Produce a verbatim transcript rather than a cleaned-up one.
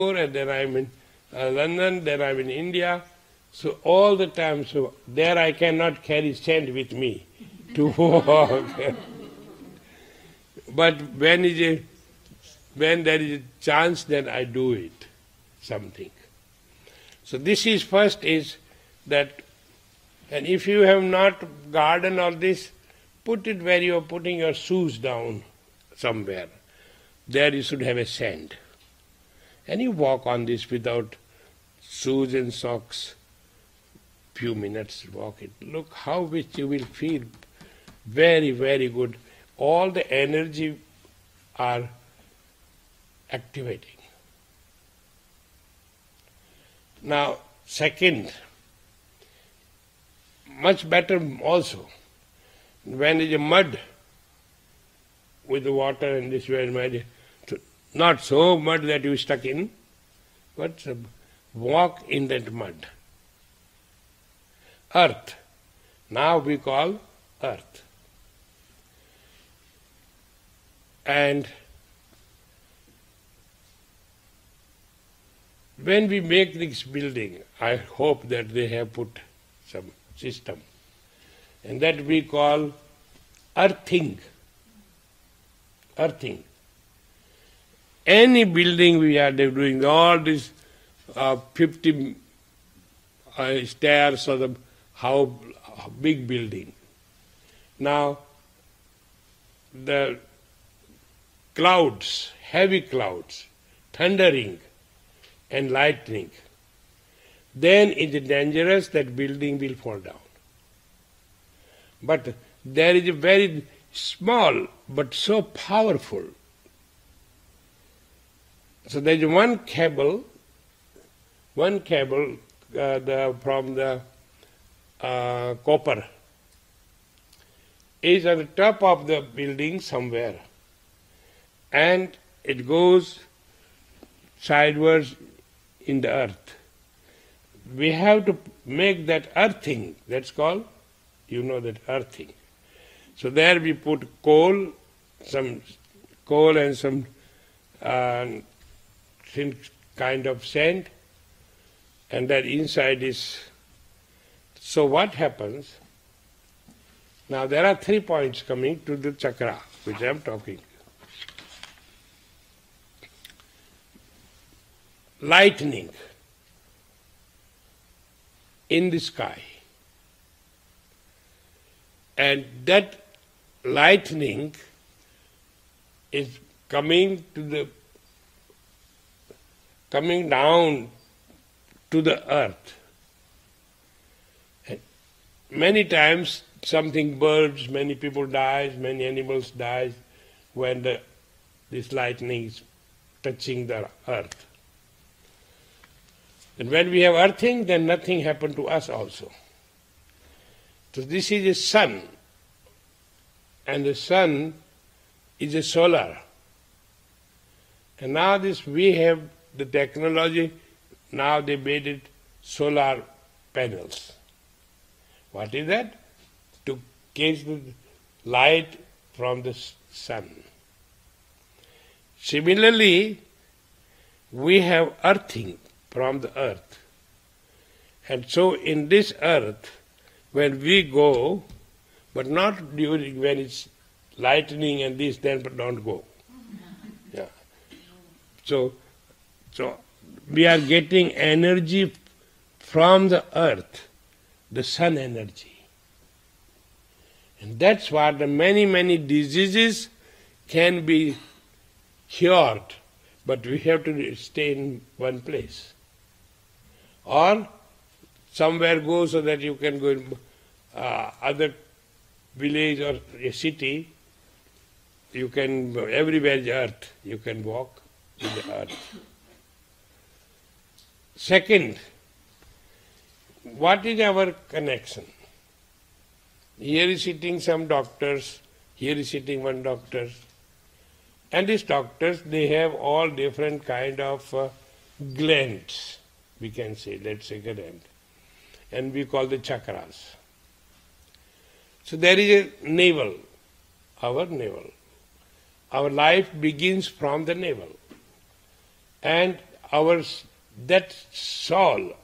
and then I'm in uh, London, then I'm in India. So all the time, so there I cannot carry sand with me to walk. But when is a, when there is a chance, then I do it, something. So this is first is that, and if you have not garden or this, put it where you are putting your shoes down somewhere. There you should have a sand. And you walk on this without shoes and socks. Few minutes walk it. Look how which you will feel very, very good. All the energy are activating. Now, second, much better also, when there is a mud with the water and this way, mud, not so mud that you stuck in, but walk in that mud. Earth. Now we call earth. And when we make this building, I hope that they have put some system, and that we call earthing. Earthing. Any building we are doing, all these uh, fifty uh, stairs or the how, how big building. Now, the clouds, heavy clouds, thundering and lightning, then it is dangerous that building will fall down. But there is a very small but so powerful. So there is one cable, one cable uh, the, from the uh, copper is on the top of the building somewhere, and it goes sideways in the earth. We have to make that earthing, that's called, you know that earthing. So there we put coal, some coal and some uh, thin kind of sand, and that inside is. So what happens? Now there are three points coming to the chakra, which I am talking. Lightning in the sky. And that lightning is coming to the coming down to the earth. And many times something birds, many people dies, many animals dies when the, this lightning is touching the earth. And when we have earthing, then nothing happened to us also. So this is a sun, and the sun is a solar. And now this we have the technology, now they made it solar panels. What is that? To catch the light from the sun. Similarly, we have earthing from the earth. And so in this earth, when we go, but not during when it's lightning and this, then but don't go. Yeah. So, so we are getting energy from the earth, the sun energy. And that's why the many, many diseases can be cured, but we have to stay in one place. Or somewhere go so that you can go in uh, other village or a city, you can, everywhere is earth, you can walk in the earth. Second, what is our connection? Here is sitting some doctors, here is sitting one doctor, and these doctors, they have all different kind of uh, glands, we can say, let's say gland, and we call the chakras. So there is a navel, our navel. Our life begins from the navel. And our that soul